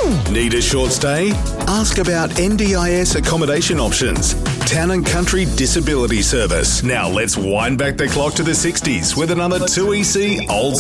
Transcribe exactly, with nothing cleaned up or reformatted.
Need a short stay? Ask about N D I S accommodation options. Town and Country Disability Service. Now let's wind back the clock to the sixties with another two E C Old